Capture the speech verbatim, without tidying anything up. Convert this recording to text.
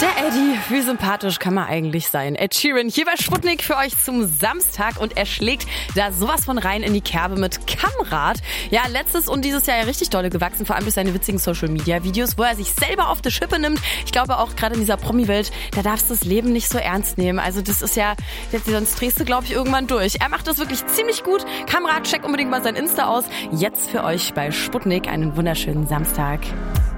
Der Eddie, wie sympathisch kann man eigentlich sein? Ed Sheeran hier bei Sputnik für euch zum Samstag und er schlägt da sowas von rein in die Kerbe mit Kammrad. Ja, letztes und dieses Jahr ja richtig dolle gewachsen, vor allem durch seine witzigen Social-Media-Videos, wo er sich selber auf die Schippe nimmt. Ich glaube auch gerade in dieser Promi-Welt, da darfst du das Leben nicht so ernst nehmen. Also das ist ja, sonst drehst du, glaube ich, irgendwann durch. Er macht das wirklich ziemlich gut. Kammrad, check unbedingt mal sein Insta aus. Jetzt für euch bei Sputnik einen wunderschönen Samstag.